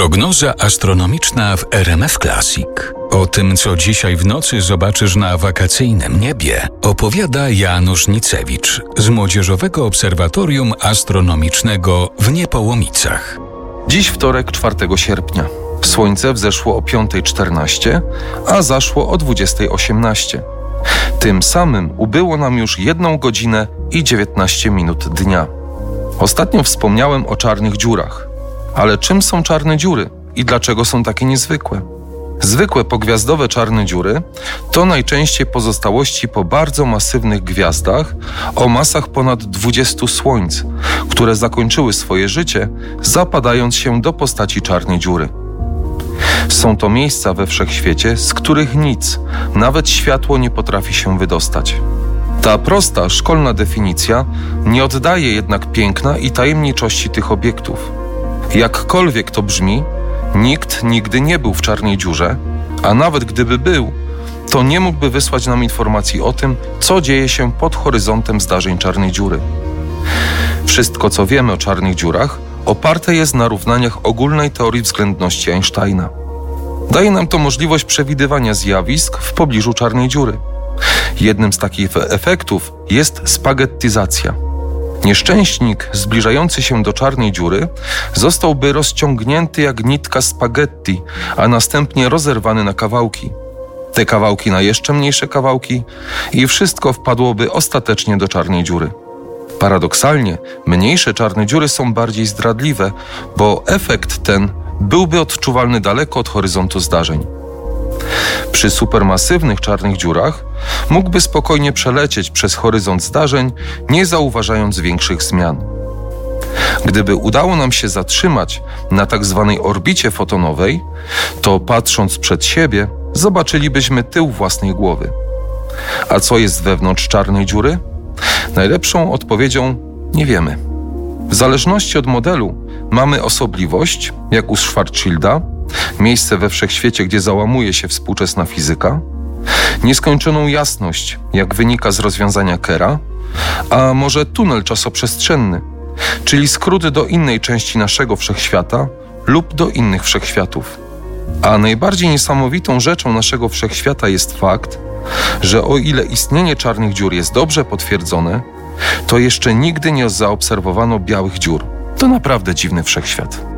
Prognoza astronomiczna w RMF Classic. O tym, co dzisiaj w nocy zobaczysz na wakacyjnym niebie, opowiada Janusz Nicewicz z Młodzieżowego Obserwatorium Astronomicznego w Niepołomicach. Dziś wtorek, 4 sierpnia. Słońce wzeszło o 5:14, a zaszło o 20:18. Tym samym ubyło nam już 1 godzinę i 19 minut dnia. Ostatnio wspomniałem o czarnych dziurach. Ale czym są czarne dziury i dlaczego są takie niezwykłe? Zwykłe pogwiazdowe czarne dziury to najczęściej pozostałości po bardzo masywnych gwiazdach o masach ponad 20 słońc, które zakończyły swoje życie, zapadając się do postaci czarnej dziury. Są to miejsca we wszechświecie, z których nic, nawet światło, nie potrafi się wydostać. Ta prosta, szkolna definicja nie oddaje jednak piękna i tajemniczości tych obiektów. Jakkolwiek to brzmi, nikt nigdy nie był w czarnej dziurze, a nawet gdyby był, to nie mógłby wysłać nam informacji o tym, co dzieje się pod horyzontem zdarzeń czarnej dziury. Wszystko, co wiemy o czarnych dziurach, oparte jest na równaniach ogólnej teorii względności Einsteina. Daje nam to możliwość przewidywania zjawisk w pobliżu czarnej dziury. Jednym z takich efektów jest spaghettyzacja. Nieszczęśnik zbliżający się do czarnej dziury zostałby rozciągnięty jak nitka spaghetti, a następnie rozerwany na kawałki. Te kawałki na jeszcze mniejsze kawałki i wszystko wpadłoby ostatecznie do czarnej dziury. Paradoksalnie, mniejsze czarne dziury są bardziej zdradliwe, bo efekt ten byłby odczuwalny daleko od horyzontu zdarzeń. Przy supermasywnych czarnych dziurach mógłby spokojnie przelecieć przez horyzont zdarzeń, nie zauważając większych zmian. Gdyby udało nam się zatrzymać na tak zwanej orbicie fotonowej, to patrząc przed siebie, zobaczylibyśmy tył własnej głowy. A co jest wewnątrz czarnej dziury? Najlepszą odpowiedzią nie wiemy. W zależności od modelu mamy osobliwość, jak u Schwarzschilda, miejsce we wszechświecie, gdzie załamuje się współczesna fizyka, nieskończoną jasność, jak wynika z rozwiązania Kerra, a może tunel czasoprzestrzenny, czyli skrót do innej części naszego wszechświata lub do innych wszechświatów. A najbardziej niesamowitą rzeczą naszego wszechświata jest fakt, że o ile istnienie czarnych dziur jest dobrze potwierdzone, to jeszcze nigdy nie zaobserwowano białych dziur. To naprawdę dziwny wszechświat.